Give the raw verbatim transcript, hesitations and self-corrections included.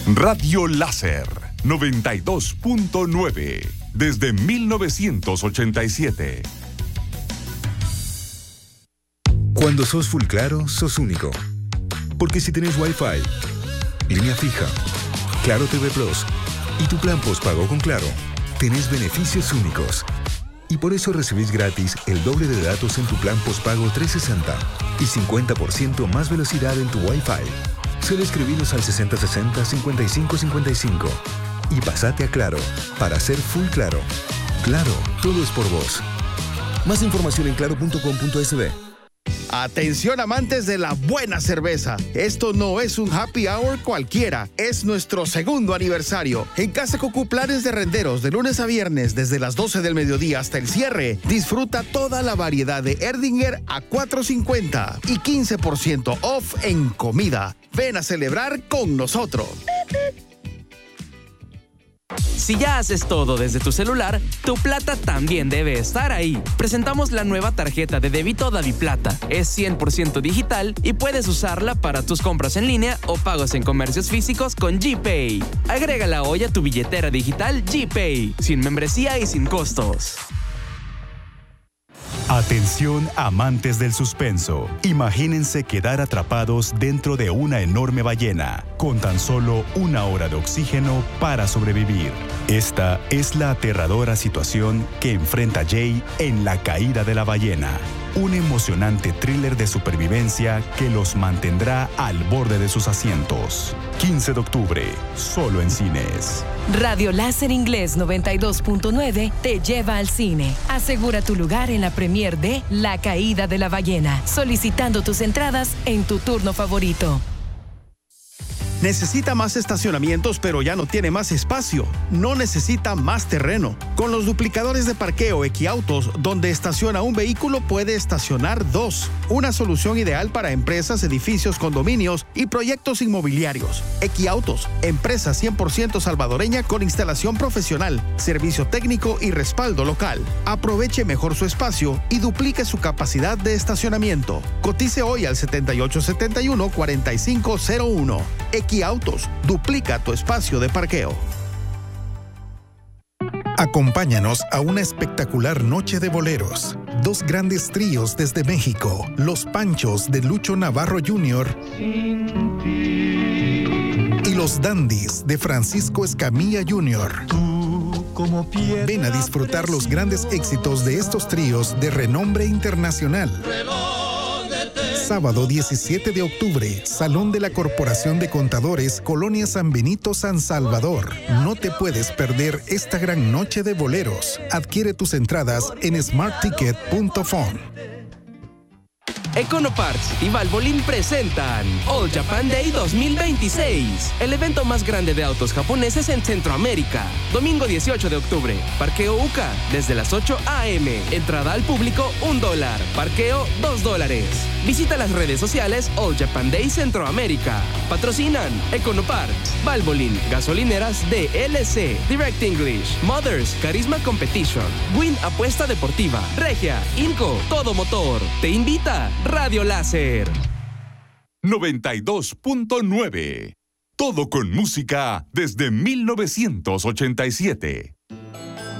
Radio Láser noventa y dos punto nueve desde mil novecientos ochenta y siete. Cuando sos Full Claro, sos único. Porque si tenés Wi-Fi, línea fija, Claro T V Plus y tu plan postpago con Claro, tenés beneficios únicos. Y por eso recibís gratis el doble de datos en tu plan postpago trescientos sesenta y cincuenta por ciento más velocidad en tu Wi-Fi. Solo escribinos al sesenta sesenta cincuenta y cinco cincuenta y cinco y pasate a Claro para ser Full Claro. Claro, todo es por vos. Más información en claro punto com punto es be. Atención amantes de la buena cerveza, esto no es un happy hour cualquiera, es nuestro segundo aniversario. En Casa Cocú, planes de renderos de lunes a viernes desde las doce del mediodía hasta el cierre. Disfruta toda la variedad de Erdinger a cuatro cincuenta y quince por ciento off en comida. Ven a celebrar con nosotros. Si ya haces todo desde tu celular, tu plata también debe estar ahí. Presentamos la nueva tarjeta de débito DaviPlata. Es cien por ciento digital y puedes usarla para tus compras en línea o pagos en comercios físicos con GPay. Agrégala hoy a tu billetera digital GPay, sin membresía y sin costos. Atención amantes del suspenso. Imagínense quedar atrapados dentro de una enorme ballena, con tan solo una hora de oxígeno para sobrevivir. Esta es la aterradora situación que enfrenta Jay en La caída de la ballena. Un emocionante thriller de supervivencia que los mantendrá al borde de sus asientos. quince de octubre, solo en cines. Radio Láser Inglés noventa y dos punto nueve te lleva al cine. Asegura tu lugar en la premier de La caída de la ballena, solicitando tus entradas en tu turno favorito. Necesita más estacionamientos, pero ya no tiene más espacio. No necesita más terreno. Con los duplicadores de parqueo Equiautos, donde estaciona un vehículo, puede estacionar dos. Una solución ideal para empresas, edificios, condominios y proyectos inmobiliarios. Equiautos, empresa cien por ciento salvadoreña con instalación profesional, servicio técnico y respaldo local. Aproveche mejor su espacio y duplique su capacidad de estacionamiento. Cotice hoy al setenta y ocho setenta y uno cuarenta y cinco cero uno. Equiautos, duplica tu espacio de parqueo. Acompáñanos a una espectacular noche de boleros. Dos grandes tríos desde México, Los Panchos de Lucho Navarro junior y Los Dandies de Francisco Escamilla junior Ven a disfrutar los grandes éxitos de estos tríos de renombre internacional. Sábado diecisiete de octubre, Salón de la Corporación de Contadores, Colonia San Benito, San Salvador. No te puedes perder esta gran noche de boleros. Adquiere tus entradas en smart ticket punto phone. Econoparts y Valvoline presentan All Japan Day dos mil veintiséis, el evento más grande de autos japoneses en Centroamérica. Domingo dieciocho de octubre, parqueo U C A desde las ocho a eme. Entrada al público un dólar, parqueo dos dólares. Visita las redes sociales All Japan Day Centroamérica. Patrocinan Econoparts, Valvoline, Gasolineras D L C, Direct English, Mothers, Carisma Competition, Win Apuesta Deportiva, Regia, Inco, Todo Motor. Te invita Radio Láser. noventa y dos punto nueve. Todo con música desde mil novecientos ochenta y siete.